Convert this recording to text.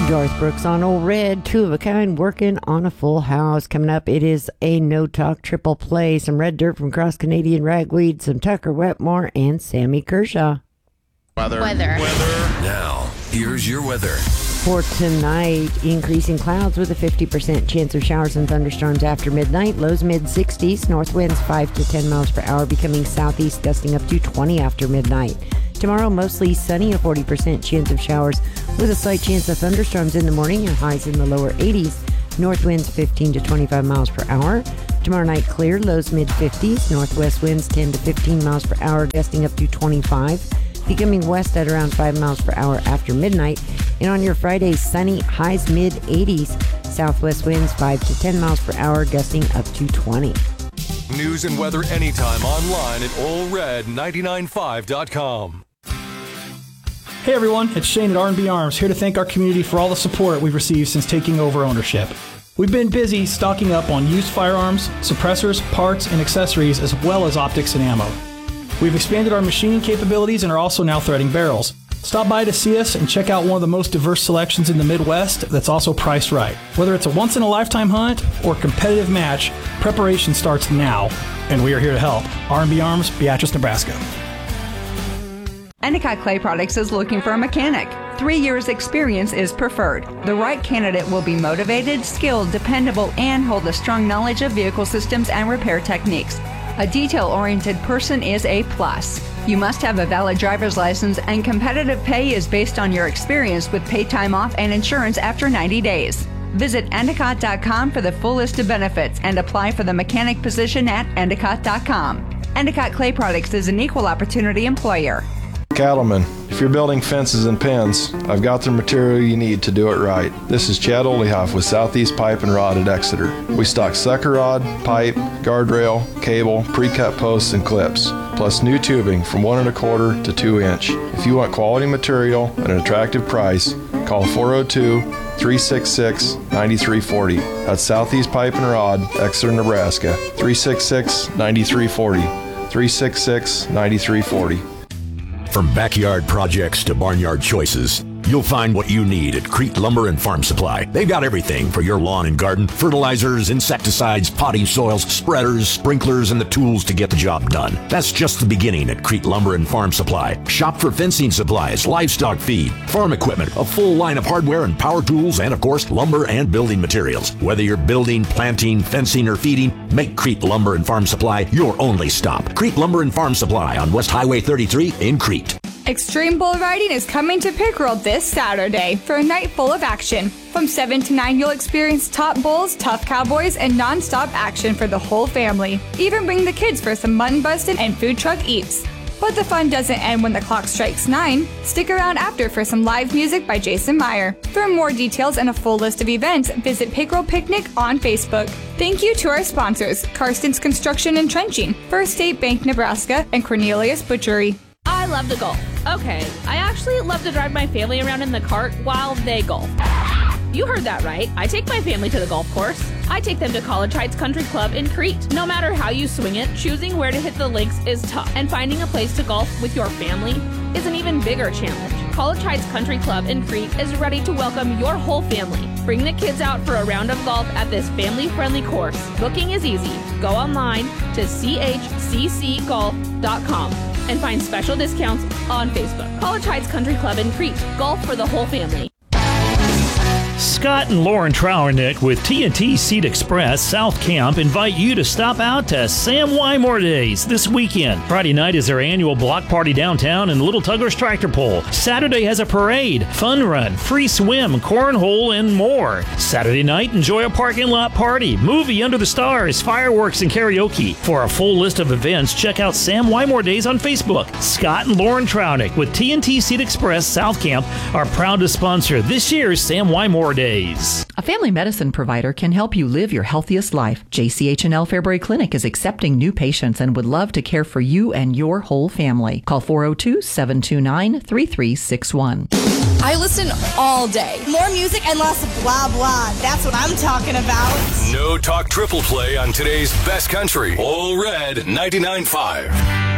Garth Brooks on Old Red, two of a kind, working on a full house. Coming up, it is a no-talk triple play. Some Red Dirt from Cross Canadian Ragweed, some Tucker Wetmore, and Sammy Kershaw. Weather. Now, here's your weather. For tonight, increasing clouds with a 50% chance of showers and thunderstorms after midnight. Lows mid-60s, north winds 5 to 10 miles per hour, becoming southeast, gusting up to 20 after midnight. Tomorrow, mostly sunny, a 40% chance of showers with a slight chance of thunderstorms in the morning and highs in the lower 80s. North winds 15 to 25 miles per hour. Tomorrow night, clear, lows mid-50s, northwest winds 10 to 15 miles per hour, gusting up to 25. Becoming west at around 5 miles per hour after midnight. And on your Friday, sunny, highs mid-80s. Southwest winds 5 to 10 miles per hour, gusting up to 20. News and weather anytime online at allred995.com. Hey everyone, it's Shane at R&B Arms, here to thank our community for all the support we've received since taking over ownership. We've been busy stocking up on used firearms, suppressors, parts, and accessories, as well as optics and ammo. We've expanded our machining capabilities and are also now threading barrels. Stop by to see us and check out one of the most diverse selections in the Midwest that's also priced right. Whether it's a once-in-a-lifetime hunt or competitive match, preparation starts now, and we are here to help. R&B Arms, Beatrice, Nebraska. Endicott Clay Products is looking for a mechanic. 3 years experience is preferred. The right candidate will be motivated, skilled, dependable, and hold a strong knowledge of vehicle systems and repair techniques. A detail-oriented person is a plus. You must have a valid driver's license, and competitive pay is based on your experience with paid time off and insurance after 90 days. Visit Endicott.com for the full list of benefits and apply for the mechanic position at Endicott.com. Endicott Clay Products is an equal opportunity employer. Cattlemen, if you're building fences and pens, I've got the material you need to do it right. This is Chad Olehoff with Southeast Pipe and Rod at Exeter. We stock sucker rod, pipe, guardrail, cable, pre-cut posts, and clips, plus new tubing from 1 1/4 to 2 inch. If you want quality material at an attractive price, call 402-366-9340. That's Southeast Pipe and Rod, Exeter, Nebraska. 366-9340. 366-9340. From backyard projects to barnyard choices, you'll find what you need at Crete Lumber and Farm Supply. They've got everything for your lawn and garden: fertilizers, insecticides, potting soils, spreaders, sprinklers, and the tools to get the job done. That's just the beginning at Crete Lumber and Farm Supply. Shop for fencing supplies, livestock feed, farm equipment, a full line of hardware and power tools, and of course, lumber and building materials. Whether you're building, planting, fencing, or feeding, make Crete Lumber and Farm Supply your only stop. Crete Lumber and Farm Supply on West Highway 33 in Crete. Extreme Bull Riding is coming to Pickerel this Saturday for a night full of action. From 7 to 9, you'll experience top bulls, tough cowboys, and non-stop action for the whole family. Even bring the kids for some mutton busting and food truck eats. But the fun doesn't end when the clock strikes 9. Stick around after for some live music by Jason Meyer. For more details and a full list of events, visit Pickerel Picnic on Facebook. Thank you to our sponsors, Karsten's Construction and Trenching, First State Bank Nebraska, and Cornelius Butchery. I love to golf. Okay, I actually love to drive my family around in the cart while they golf. You heard that right. I take my family to the golf course. I take them to College Heights Country Club in Crete. No matter how you swing it, choosing where to hit the links is tough, and finding a place to golf with your family is an even bigger challenge. College Heights Country Club in Crete is ready to welcome your whole family. Bring the kids out for a round of golf at this family-friendly course. Booking is easy. Go online to chccgolf.com and find special discounts on Facebook. College Heights Country Club in Crete. Golf for the whole family. Scott and Lauren Trowernick with TNT Seed Express South Camp invite you to stop out to Sam Wymore Days this weekend. Friday night is their annual block party downtown in Little Tugger's Tractor Pull. Saturday has a parade, fun run, free swim, cornhole, and more. Saturday night, enjoy a parking lot party, movie under the stars, fireworks, and karaoke. For a full list of events, check out Sam Wymore Days on Facebook. Scott and Lauren Trowernick with TNT Seed Express South Camp are proud to sponsor this year's Sam Wymore Days. A family medicine provider can help you live your healthiest life. JCH&L Fairbury Clinic is accepting new patients and would love to care for you and your whole family. Call 402-729-3361. I listen all day. More music and less blah blah. That's what I'm talking about. No talk triple play on today's best country. All Red 99.5.